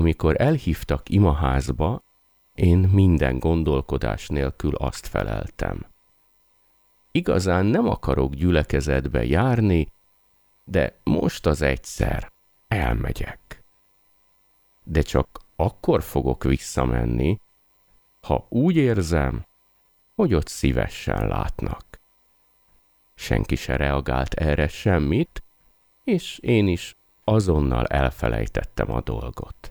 amikor elhívtak imaházba, én minden gondolkodás nélkül azt feleltem: igazán nem akarok gyülekezetbe járni, de most az egyszer elmegyek. De csak akkor fogok visszamenni, ha úgy érzem, hogy ott szívesen látnak. Senki se reagált erre semmit, és én is azonnal elfelejtettem a dolgot.